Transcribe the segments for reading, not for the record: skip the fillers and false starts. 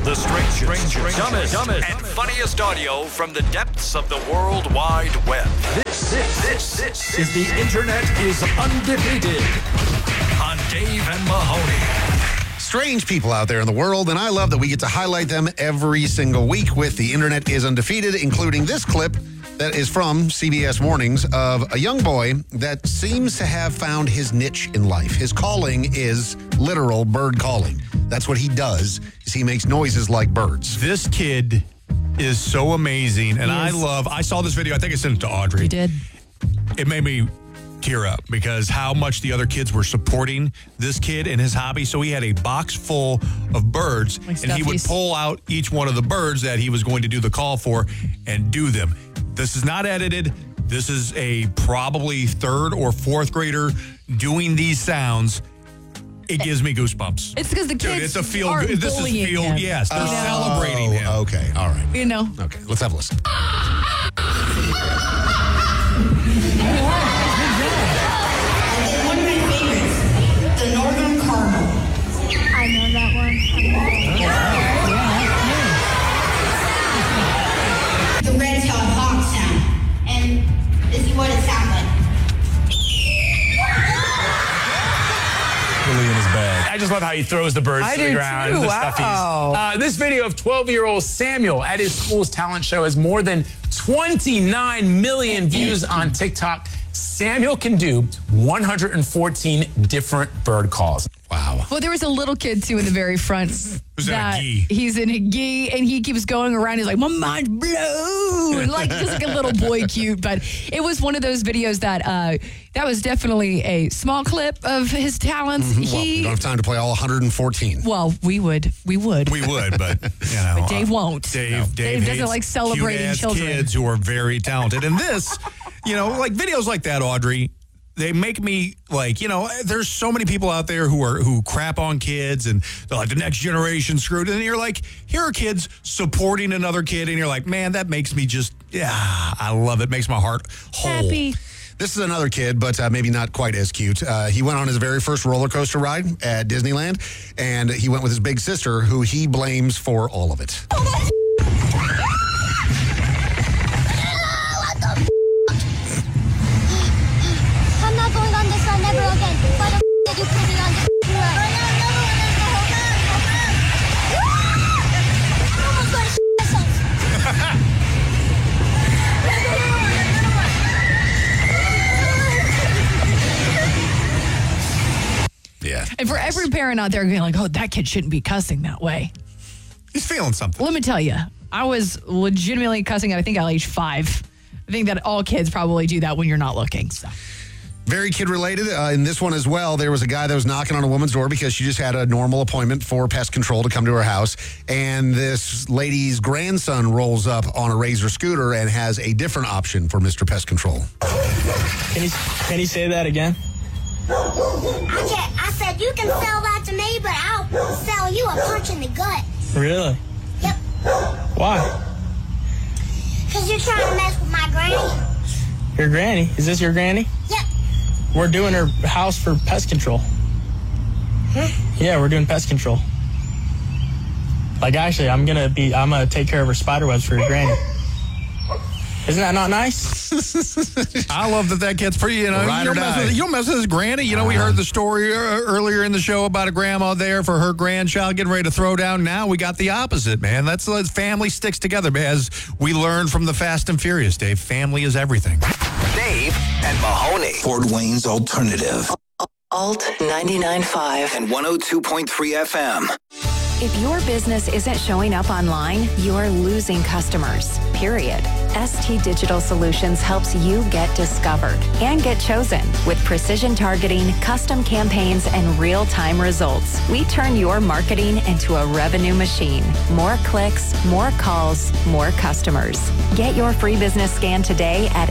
The strangest, dumbest, and funniest audio from the depths of the World Wide Web. This is The Internet is Undefeated on Dave and Mahoney. Strange people out there in the world, and I love that we get to highlight them every single week with The Internet is Undefeated, including this clip that is from CBS Mornings of a young boy that seems to have found his niche in life. His calling is literal bird calling. That's what he does, is he makes noises like birds. This kid is so amazing, and I saw this video, I think I sent it to Audrey. You did? It made me tear up because how much the other kids were supporting this kid and his hobby. So he had a box full of birds, and he would pull out each one of the birds that he was going to do the call for and do them. This is not edited. This is a probably third or fourth grader doing these sounds. It gives me goosebumps. It's because the kids Dude, it's a feel aren't good. This is bullying him. Yes, they're celebrating him. Okay, all right. You know. Okay, let's have a listen. One of my favorites, the Northern Cardinal. I know that one. The red-tailed hawk sound. And this is what it sounds like. Really in his bag. I just love how he throws the birds to the ground. Too. The Wow. stuffies. This video of 12-year-old Samuel at his school's talent show has more than 29 million views on TikTok. Samuel can do 114 different bird calls. Wow. Well, there was a little kid, too, in the very front. Who's in a gi? He's in a gi, and he keeps going around. He's like, my mind's blown. Like, just like a little boy cute. But it was one of those videos that was definitely a small clip of his talents. Well, we don't have time to play all 114. Well, we would. We would, but, you know. But Dave won't. Dave doesn't hates like celebrating cute-ass children. kids who are very talented. And this, you know, like videos like that, Audrey, they make me like, you know, there's so many people out there who crap on kids and they're like the next generation screwed. And you're like, here are kids supporting another kid. And you're like, man, that makes me just, I love it. Makes my heart whole. Happy. This is another kid, but maybe not quite as cute. He went on his very first roller coaster ride at Disneyland, and he went with his big sister, who he blames for all of it. I'm not going on this ride ever again. Why the did you put me on this ride? I almost got to myself. Yeah. And for every parent out there going like, oh, that kid shouldn't be cussing that way. He's feeling something. Let me tell you, I was legitimately cussing at, I think, at age 5. I think that all kids probably do that when you're not looking. So. Very kid-related. In this one as well, there was a guy that was knocking on a woman's door because she just had a normal appointment for pest control to come to her house. And this lady's grandson rolls up on a Razor scooter and has a different option for Mr. Pest Control. Can you say that again? I said, you can sell that to me, but I'll sell you a punch in the gut. Really? Yep. Why? Because you're trying to mess with my granny. Your granny? Is this your granny? Yep. We're doing her house for pest control. Huh? Yeah, we're doing pest control. Like, actually, I'm gonna take care of her spider webs for your granny. Isn't that not nice? I love that kid's pretty, you know, Ride you or don't, mess die. with, you don't mess with his granny. You know, we heard the story earlier in the show about a grandma there for her grandchild getting ready to throw down. Now we got the opposite, man. That's family sticks together. As we learned from the Fast and Furious, Dave, family is everything. Dave and Mahoney. Fort Wayne's Alternative. Alt 99.5 And 102.3 FM. If your business isn't showing up online, you're losing customers, period. ST Digital Solutions helps you get discovered and get chosen with precision targeting, custom campaigns, and real-time results. We turn your marketing into a revenue machine. More clicks, more calls, more customers. Get your free business scan today at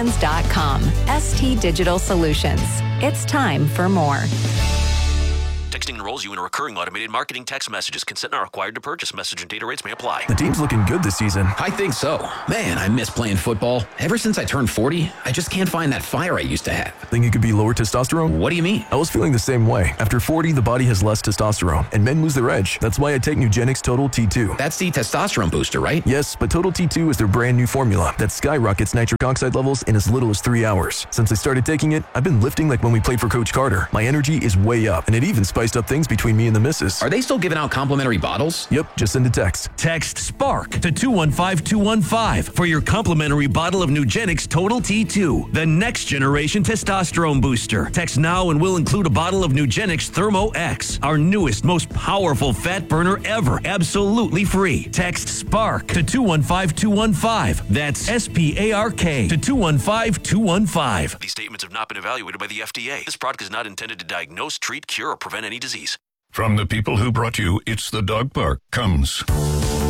stdigitalsolutions.com. ST Digital Solutions. It's time for more. Texting enrolls you in a recurring automated marketing text messages. Consent not required to purchase. Message and data rates may apply. The team's looking good this season. I think so. Man, I miss playing football. Ever since I turned 40, I just can't find that fire I used to have. Think it could be lower testosterone? What do you mean? I was feeling the same way. After 40, the body has less testosterone, and men lose their edge. That's why I take Nugenix Total T2. That's the testosterone booster, right? Yes, but Total T2 is their brand new formula that skyrockets nitric oxide levels in as little as 3 hours. Since I started taking it, I've been lifting like when we played for Coach Carter. My energy is way up, and it even spiced up things between me and the missus. Are they still giving out complimentary bottles? Yep, just send a text. Text SPARK to 215-215 for your complimentary bottle of Nugenix Total T2, the next generation testosterone booster. Text now and we'll include a bottle of Nugenix Thermo X, our newest, most powerful fat burner ever, absolutely free. Text SPARK to 215-215. That's SPARK to 215-215. These statements have not been evaluated by the FDA. This product is not intended to diagnose, treat, cure, or prevent any disease. From the people who brought you It's the Dog Park comes